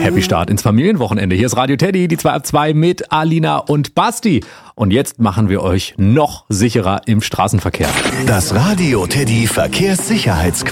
Happy Start ins Familienwochenende. Hier ist Radio Teddy, die 2 ab 2 mit Alina und Basti. Und jetzt machen wir euch noch sicherer im Straßenverkehr. Das Radio Teddy Verkehrssicherheitsquiz.